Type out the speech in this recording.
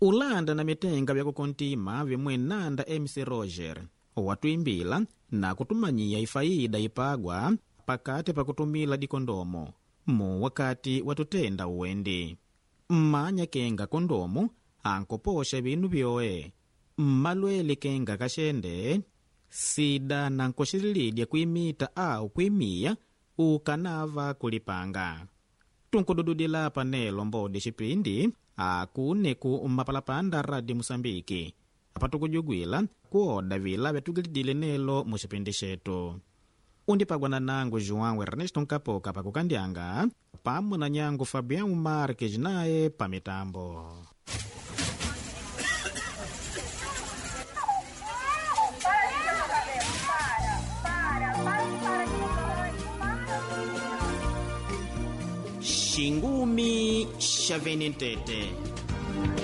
ulanda na mitenga vya kukontima vimwe nanda MC Roger watwimbila na kutumanyia ifaida ipagwa pakati pa kutumila dikondomo mu wakati watutenda uwendi. Mmanya kenga kondomo ankoposha vinu vyoe mmalwele kenga kashende sida na nkoshililidya kuimita au kuimia ukanava kulipanga. Tunkudududila panelo mbode chipindi akuneku mapalapanda Radio Musambiki apatukujugwila kuoda vila vyatugilidile nelo mu chipindi chetu. Undipagwana nangu João Ernesto Nkapoka pakukandyanga pamwe na nyangu Fabião Marques naye pamitambo. Xingumi Xavenentete.